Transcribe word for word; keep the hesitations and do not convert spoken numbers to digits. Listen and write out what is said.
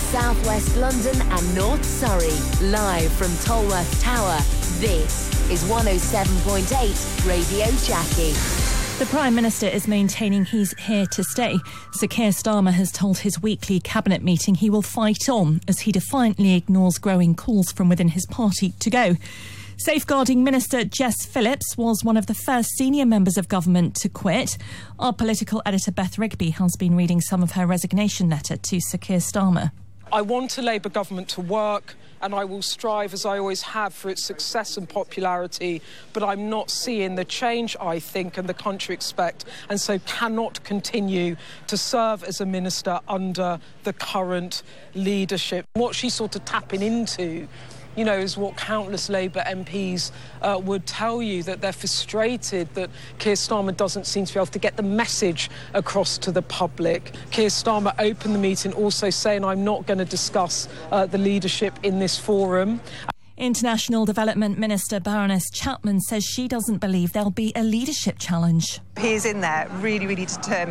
South West London and North Surrey. Live from Tolworth Tower, this is one oh seven point eight Radio Jackie. The Prime Minister is maintaining he's here to stay. Sir Keir Starmer has told his weekly cabinet meeting he will fight on as he defiantly ignores growing calls from within his party to go. Safeguarding Minister Jess Phillips was one of the first senior members of government to quit. Our political editor Beth Rigby has been reading some of her resignation letter to Sir Keir Starmer. I want a Labour government to work, and I will strive, as I always have, for its success and popularity, but I'm not seeing the change I think and the country expect, and so cannot continue to serve as a minister under the current leadership. What she's sort of tapping into, you know, is what countless Labour M Ps uh, would tell you, that they're frustrated that Keir Starmer doesn't seem to be able to get the message across to the public. Keir Starmer opened the meeting also saying, I'm not going to discuss uh, the leadership in this forum. International Development Minister Baroness Chapman says she doesn't believe there'll be a leadership challenge. He is in there really, really determined